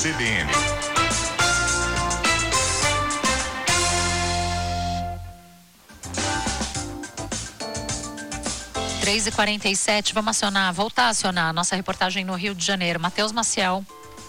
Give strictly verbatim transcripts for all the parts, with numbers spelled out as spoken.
C B N. três e quarenta e sete, vamos acionar, voltar a acionar a nossa reportagem no Rio de Janeiro. Matheus Maciel.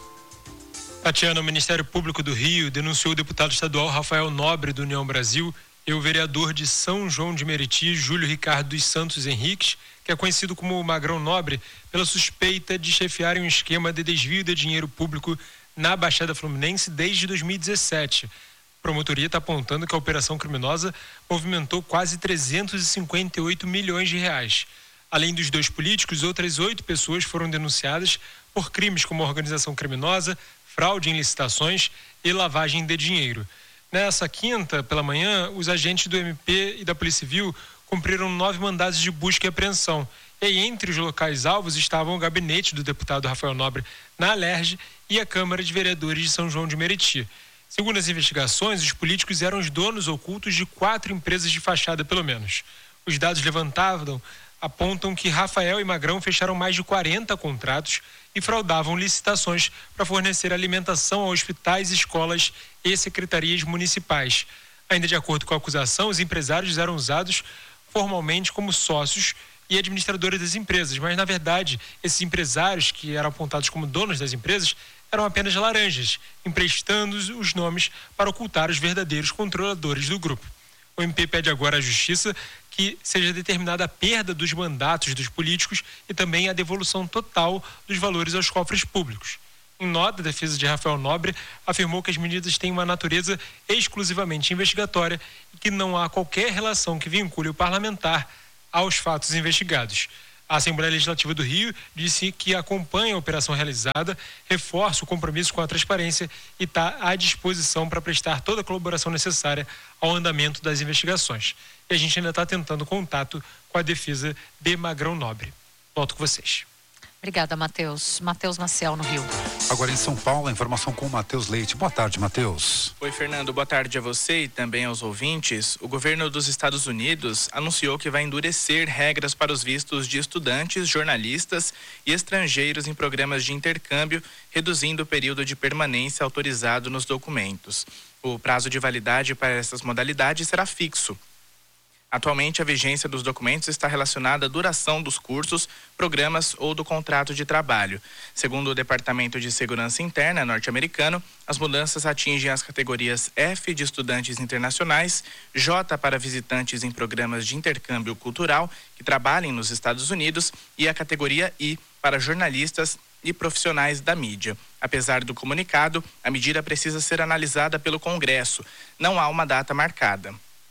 Tatiana, o Ministério Público do Rio denunciou o deputado estadual Rafael Nobre, do União Brasil, e o vereador de São João de Meriti, Júlio Ricardo dos Santos Henriques, que é conhecido como Magrão Nobre, pela suspeita de chefiarem um esquema de desvio de dinheiro público na Baixada Fluminense desde dois mil e dezessete. A promotoria está apontando que a operação criminosa movimentou quase trezentos e cinquenta e oito milhões de reais. Além dos dois políticos, outras oito pessoas foram denunciadas por crimes como organização criminosa, fraude em licitações e lavagem de dinheiro. Nessa quinta, pela manhã, os agentes do M P e da Polícia Civil cumpriram nove mandados de busca e apreensão. E aí, entre os locais alvos estavam o gabinete do deputado Rafael Nobre na Alerj e a Câmara de Vereadores de São João de Meriti. Segundo as investigações, os políticos eram os donos ocultos de quatro empresas de fachada, pelo menos. Os dados levantados apontam que Rafael e Magrão fecharam mais de quarenta contratos e fraudavam licitações para fornecer alimentação a hospitais, escolas e secretarias municipais. Ainda de acordo com a acusação, os empresários eram usados formalmente como sócios e administradores das empresas, mas na verdade esses empresários que eram apontados como donos das empresas eram apenas laranjas, emprestando os nomes para ocultar os verdadeiros controladores do grupo. O M P pede agora à Justiça que seja determinada a perda dos mandatos dos políticos e também a devolução total dos valores aos cofres públicos. Em nota, a defesa de Rafael Nobre afirmou que as medidas têm uma natureza exclusivamente investigatória e que não há qualquer relação que vincule o parlamentar aos fatos investigados. A Assembleia Legislativa do Rio disse que acompanha a operação realizada, reforça o compromisso com a transparência e está à disposição para prestar toda a colaboração necessária ao andamento das investigações. E a gente ainda está tentando contato com a defesa de Magrão Nobre. Volto com vocês. Obrigada, Matheus. Matheus Maciel, no Rio. Agora em São Paulo, a informação com o Matheus Leite. Boa tarde, Matheus. Oi, Fernando. Boa tarde a você e também aos ouvintes. O governo dos Estados Unidos anunciou que vai endurecer regras para os vistos de estudantes, jornalistas e estrangeiros em programas de intercâmbio, reduzindo o período de permanência autorizado nos documentos. O prazo de validade para essas modalidades será fixo. Atualmente, a vigência dos documentos está relacionada à duração dos cursos, programas ou do contrato de trabalho. Segundo o Departamento de Segurança Interna norte-americano, as mudanças atingem as categorias F de estudantes internacionais, J para visitantes em programas de intercâmbio cultural que trabalhem nos Estados Unidos e a categoria I para jornalistas e profissionais da mídia. Apesar do comunicado, a medida precisa ser analisada pelo Congresso. Não há uma data marcada.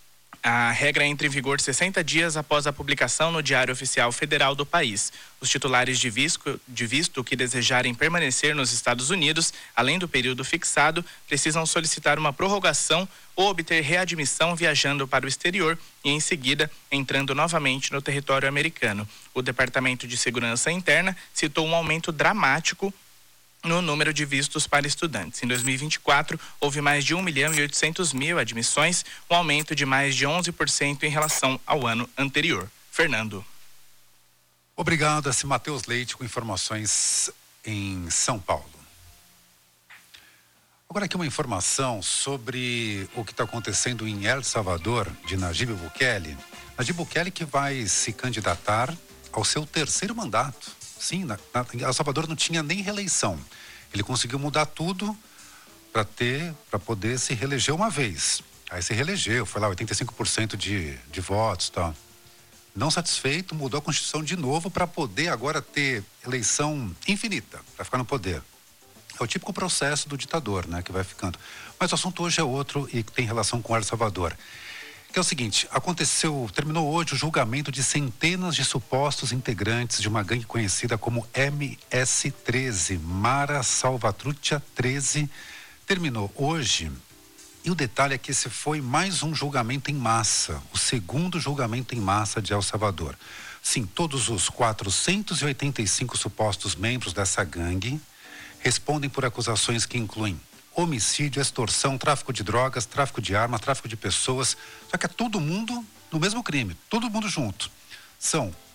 A regra entra em vigor sessenta dias após a publicação no Diário Oficial Federal do país. Os titulares de visto, de visto que desejarem permanecer nos Estados Unidos, além do período fixado, precisam solicitar uma prorrogação ou obter readmissão viajando para o exterior e, em seguida, entrando novamente no território americano. O Departamento de Segurança Interna citou um aumento dramático no número de vistos para estudantes. Em dois mil e vinte e quatro, houve mais de um milhão e oitocentos mil admissões, um aumento de mais de onze por cento em relação ao ano anterior. Fernando. Obrigado, esse Matheus Leite com informações em São Paulo. Agora aqui uma informação sobre o que está acontecendo em El Salvador, de Nayib Bukele. Nayib Bukele que vai se candidatar ao seu terceiro mandato. Sim, na, na, El Salvador não tinha nem reeleição. Ele conseguiu mudar tudo para ter, para poder se reeleger uma vez. Aí se reelegeu, foi lá oitenta e cinco por cento de, de votos, tá? Não satisfeito, mudou a Constituição de novo para poder agora ter eleição infinita, para ficar no poder. É o típico processo do ditador, né, que vai ficando. Mas o assunto hoje é outro e tem relação com El Salvador. Que é o seguinte, aconteceu, terminou hoje o julgamento de centenas de supostos integrantes de uma gangue conhecida como M S treze, Mara Salvatrucha treze, terminou hoje. E o detalhe é que esse foi mais um julgamento em massa, o segundo julgamento em massa de El Salvador. Sim, todos os quatrocentos e oitenta e cinco supostos membros dessa gangue respondem por acusações que incluem homicídio, extorsão, tráfico de drogas, tráfico de armas, tráfico de pessoas. Só que é todo mundo no mesmo crime, todo mundo junto. São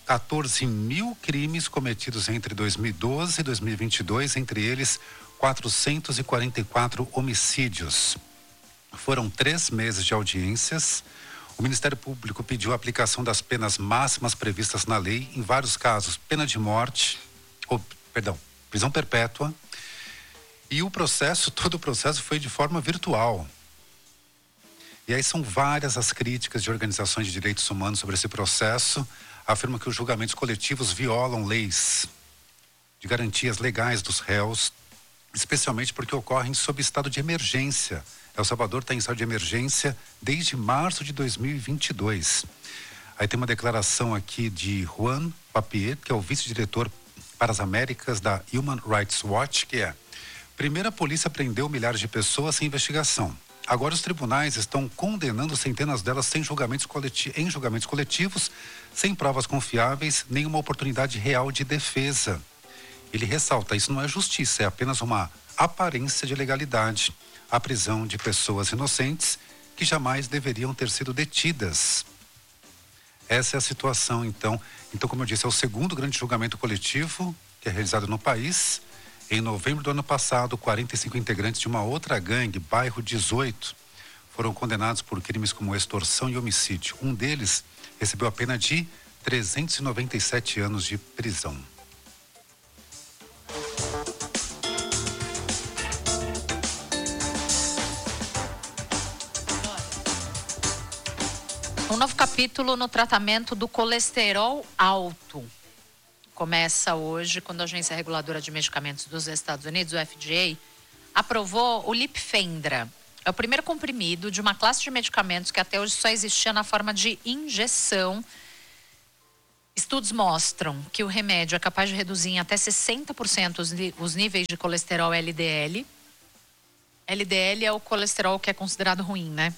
quatorze mil crimes cometidos entre dois mil e doze e dois mil e vinte e dois, entre eles quatrocentos e quarenta e quatro homicídios. Foram três meses de audiências. O Ministério Público pediu a aplicação das penas máximas previstas na lei, em vários casos, pena de morte, ou, perdão, prisão perpétua. E o processo, todo o processo foi de forma virtual. E aí são várias as críticas de organizações de direitos humanos sobre esse processo. Afirmam que os julgamentos coletivos violam leis de garantias legais dos réus, especialmente porque ocorrem sob estado de emergência. El Salvador está em estado de emergência desde março de dois mil e vinte e dois. Aí tem uma declaração aqui de Juan Papier, que é o vice-diretor para as Américas da Human Rights Watch, que é: primeiro, a polícia prendeu milhares de pessoas sem investigação. Agora os tribunais estão condenando centenas delas sem julgamentos coleti- em julgamentos coletivos, sem provas confiáveis, nem uma oportunidade real de defesa. Ele ressalta: isso não é justiça, é apenas uma aparência de legalidade. A prisão de pessoas inocentes que jamais deveriam ter sido detidas. Essa é a situação, então. Então, como eu disse, é o segundo grande julgamento coletivo que é realizado no país. Em novembro do ano passado, quarenta e cinco integrantes de uma outra gangue, Bairro dezoito, foram condenados por crimes como extorsão e homicídio. Um deles recebeu a pena de trezentos e noventa e sete anos de prisão. Um novo capítulo no tratamento do colesterol alto. Começa hoje, quando a Agência Reguladora de Medicamentos dos Estados Unidos, o F D A, aprovou o Lipfendra. É o primeiro comprimido de uma classe de medicamentos que até hoje só existia na forma de injeção. Estudos mostram que o remédio é capaz de reduzir em até sessenta por cento os, os níveis de colesterol L D L. L D L é o colesterol que é considerado ruim, né?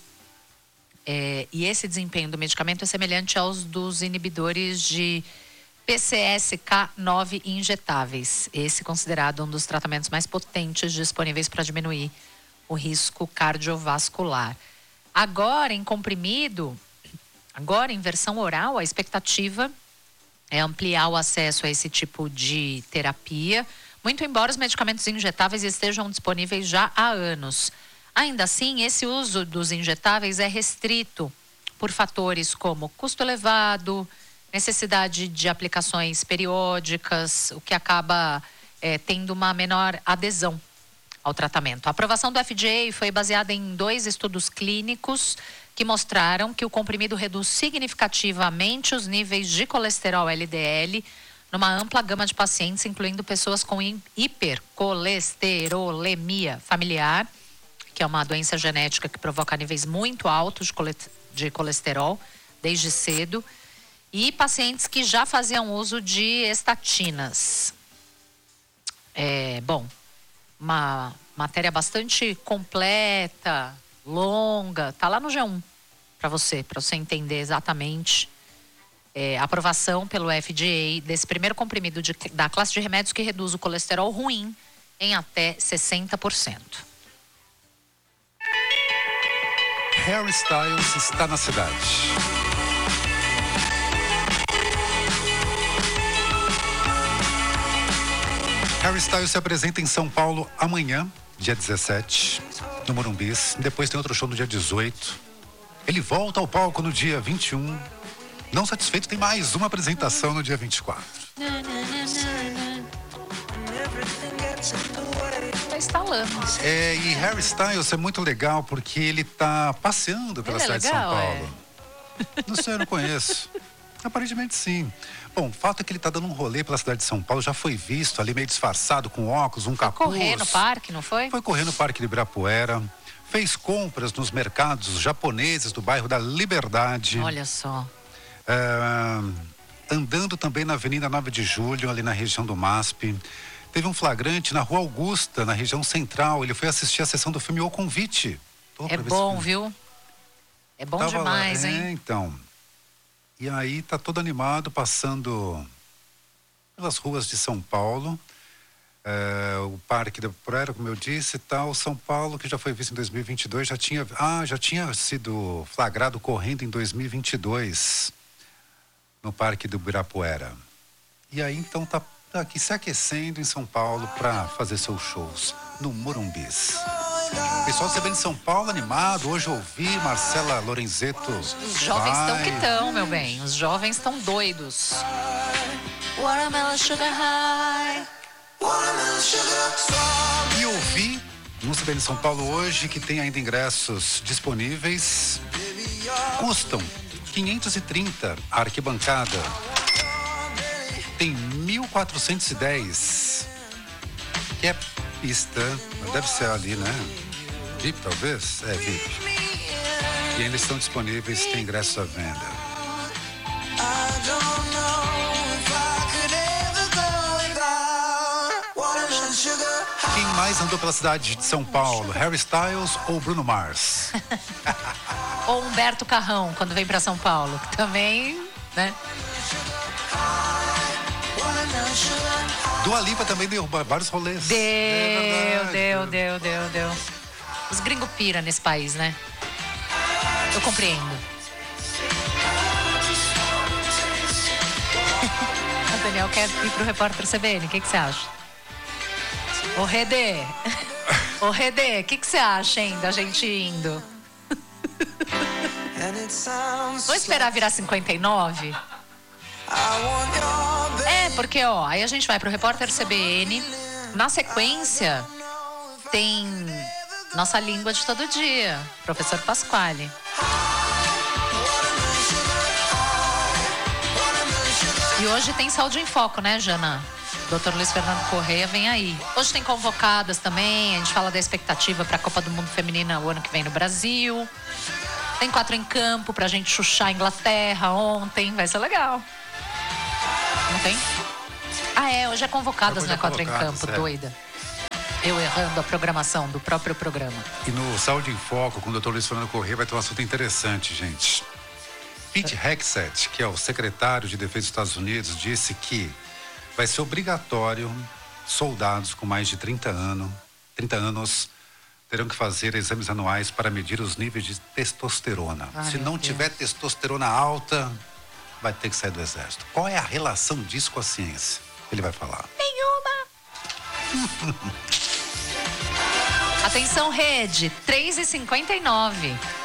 É, e esse desempenho do medicamento é semelhante aos dos inibidores de P C S K nove injetáveis. Esse considerado um dos tratamentos mais potentes disponíveis para diminuir o risco cardiovascular. Agora, em comprimido, agora em versão oral, a expectativa é ampliar o acesso a esse tipo de terapia, muito embora os medicamentos injetáveis estejam disponíveis já há anos. Ainda assim, esse uso dos injetáveis é restrito por fatores como custo elevado, necessidade de aplicações periódicas, o que acaba é, tendo uma menor adesão ao tratamento. A aprovação do F D A foi baseada em dois estudos clínicos que mostraram que o comprimido reduz significativamente os níveis de colesterol L D L numa ampla gama de pacientes, incluindo pessoas com hipercolesterolemia familiar, que é uma doença genética que provoca níveis muito altos de colesterol desde cedo, e pacientes que já faziam uso de estatinas. É, bom, uma matéria bastante completa, longa, tá lá no G um para você, para você entender exatamente é, a aprovação pelo F D A desse primeiro comprimido de, da classe de remédios que reduz o colesterol ruim em até sessenta por cento. Harry Styles está na cidade. Harry Styles se apresenta em São Paulo amanhã, dia dezessete, no Morumbi. Depois tem outro show no dia dezoito. Ele volta ao palco no dia vinte e um. Não satisfeito, tem mais uma apresentação no dia vinte e quatro. Está instalando. É, e Harry Styles é muito legal porque ele está passeando pela ele cidade é legal, de São Paulo. É? Não sei, eu não conheço. Aparentemente sim. Bom, o fato é que ele está dando um rolê pela cidade de São Paulo, já foi visto ali meio disfarçado, com óculos, um capuz. Foi correr no parque, não foi? Foi correr no Parque de Ibirapuera, fez compras nos mercados japoneses do bairro da Liberdade. Olha só. É, andando também na Avenida nove de Julho, ali na região do M A S P. Teve um flagrante na Rua Augusta, na região central. Ele foi assistir a sessão do filme O Convite. Tô É bom, viu? É bom Tava demais, lá, hein? É, então. E aí tá todo animado, passando pelas ruas de São Paulo. É, o Parque da Ibirapuera, como eu disse, tal. São Paulo, que já foi visto em dois mil e vinte e dois, já tinha, ah, já tinha sido flagrado correndo em dois mil e vinte e dois. no Parque do Ibirapuera. E aí, então, tá, tá aqui se aquecendo em São Paulo para fazer seus shows no Morumbis. Pessoal, você vem de São Paulo animado. Hoje eu ouvi Marcela Lorenzetto. Os jovens estão vai... que estão, meu bem. Os jovens estão doidos. Watermelon sugar high. Watermelon sugar. E ouvi no C B N São Paulo hoje que tem ainda ingressos disponíveis. Custam quinhentos e trinta a arquibancada. Tem mil quatrocentos e dez. Que é pista, deve ser ali, né? V I P, talvez? É, V I P. E ainda estão disponíveis, tem ingressos à venda. Quem mais andou pela cidade de São Paulo? Harry Styles ou Bruno Mars? Ou Humberto Carrão, quando vem pra São Paulo, que também, né? Dua Lipa também deu vários rolês. Deu, é verdade, deu, deu, deu, deu. Os gringos pira nesse país, né? Eu compreendo. O Daniel quer ir pro repórter C B N, o que que você acha? Ô, Redê, ô, Redê, o que que você acha, hein, da gente indo? Vou esperar virar cinquenta e nove? É, porque, ó, aí a gente vai pro repórter C B N. Na sequência, tem nossa língua de todo dia, professor Pasquale. E hoje tem Saúde em Foco, né, Jana? doutor Luiz Fernando Correia vem aí. Hoje tem convocadas também, a gente fala da expectativa para a Copa do Mundo Feminina o ano que vem no Brasil. Tem quatro em campo pra gente chuchar a Inglaterra ontem, vai ser legal. Não tem? Ah, é, hoje é convocadas, né? Quatro em campo, é. Doida. Eu errando a programação do próprio programa. E no Saúde em Foco, com o doutor Luiz Fernando Correia, vai ter um assunto interessante, gente. Pete Hegseth, que é o secretário de Defesa dos Estados Unidos, disse que vai ser obrigatório soldados com mais de trinta anos, trinta anos terão que fazer exames anuais para medir os níveis de testosterona. Ai, Se não tiver Deus. testosterona alta, vai ter que sair do exército. Qual é a relação disso com a ciência? Ele vai falar. Nenhuma! Atenção, rede, três e cinquenta e nove.